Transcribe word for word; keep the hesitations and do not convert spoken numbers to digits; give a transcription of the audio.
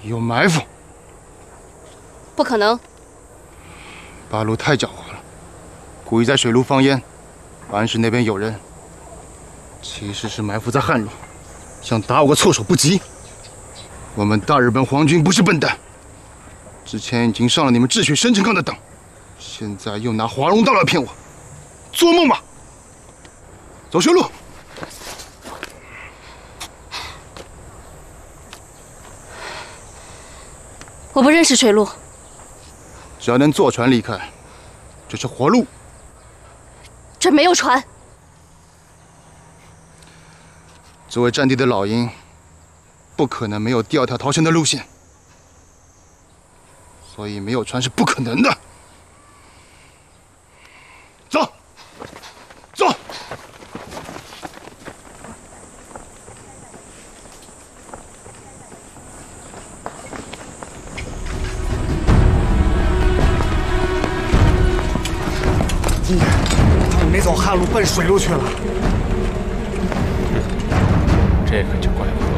有埋伏。 不可能。 八路太狡猾了，故意在水路放烟，暗示那边有人。其实是埋伏在汉路，想打我个措手不及。我们大日本皇军不是笨蛋，之前已经上了你们智取生辰纲的当，现在又拿华容道来骗我，做梦吧！走修路。 我不认识水路。 只要能坐船离开，这是活路。 这没有船。 作为战地的老营，不可能没有第二条逃生的路线，所以没有船是不可能的。走，走。 金爷，他们没走汉路，奔水路去了。 这个就怪我。